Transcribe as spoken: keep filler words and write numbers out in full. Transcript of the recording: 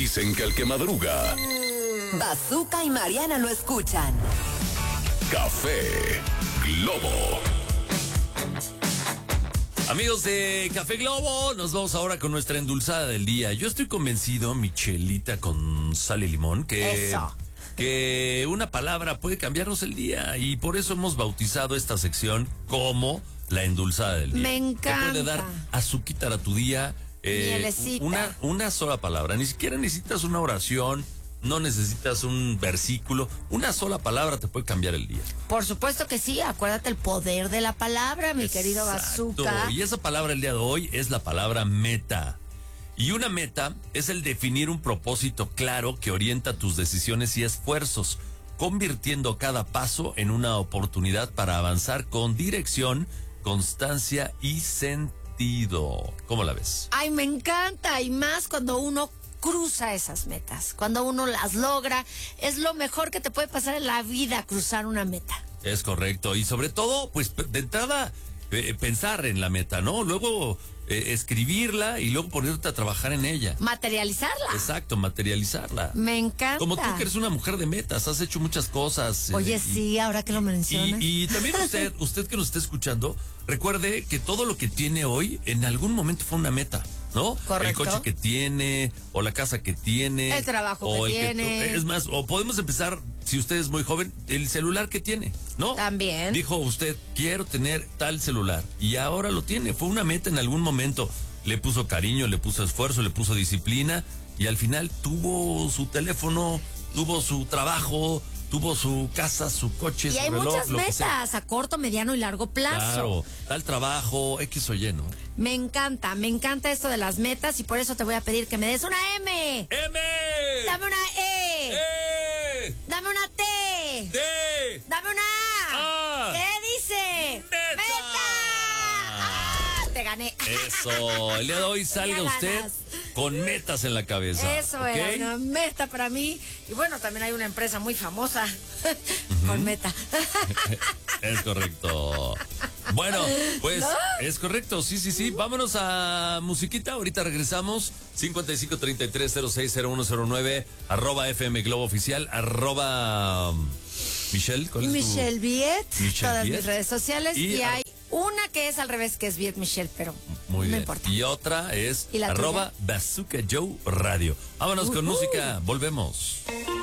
Dicen que el que madruga. Bazooka y Mariana lo escuchan. Café Globo. Amigos de Café Globo, nos vamos ahora con nuestra endulzada del día. Yo estoy convencido, Michelita con sal y limón, que, Eso. que una palabra puede cambiarnos el día, y por eso hemos bautizado esta sección como la endulzada del día. Me encanta. Te puede dar azuquitar a tu día. eh, Mielecita. una, una sola palabra, ni siquiera necesitas una oración, no necesitas un versículo, una sola palabra te puede cambiar el día. Por supuesto que sí, acuérdate el poder de la palabra, mi querido Exacto. Bazooka. Y esa palabra el día de hoy es la palabra meta. Y una meta es el definir un propósito claro que orienta tus decisiones y esfuerzos, convirtiendo cada paso en una oportunidad para avanzar con dirección, constancia y sentido. ¿Cómo la ves? Ay, me encanta, y más cuando uno cruza esas metas, cuando uno las logra, es lo mejor que te puede pasar en la vida, cruzar una meta. Es correcto. Y sobre todo, pues de entrada, eh, pensar en la meta, ¿no? Luego eh, escribirla y luego ponerte a trabajar en ella. Materializarla. Exacto, materializarla. Me encanta. Como tú que eres una mujer de metas, has hecho muchas cosas. Oye, eh, y, sí, ahora que lo mencionas. Y, y también usted, usted que nos está escuchando, recuerde que todo lo que tiene hoy en algún momento fue una meta, ¿no? Correcto. El coche que tiene, o la casa que tiene. El trabajo o que el tiene. Es más, o podemos empezar, si usted es muy joven, el celular que tiene, ¿no? También. Dijo usted, quiero tener tal celular, y ahora lo tiene. Fue una meta en algún momento. Le puso cariño, le puso esfuerzo, le puso disciplina, y al final tuvo su teléfono, tuvo su trabajo, tuvo su casa, su coche, Y su hay reloj, muchas lo que sea. metas a corto, mediano y largo plazo. Claro, tal trabajo, X o Y, ¿no? Me encanta, me encanta esto de las metas, y por eso te voy a pedir que me des una M. ¡M! Dame una E. ¡E! Dame una T. ¡D! Dame una A. A. ¿Qué dice? ¡Meta! ¡Ah! Te gané. Eso, el día de hoy salga Ya usted ganas. con metas en la cabeza. Eso ¿ok? era una meta para mí. Y bueno, también hay una empresa muy famosa con meta. Es correcto. Bueno, pues ¿No? es correcto, sí, sí, sí. Vámonos a musiquita, ahorita regresamos. cincuenta y cinco treinta y tres cero seis cero uno cero nueve, arroba F M Globo Oficial, arroba um, Michelle, ¿cuál es tu? Michelle Viet, Michelle todas Viet. mis redes sociales. Y Y, ar- hay una que es al revés, que es Viet Michelle, pero Muy no bien. importa. Y otra es ¿Y la arroba Bazooka Joe Radio. Vámonos con Ujú. música, volvemos.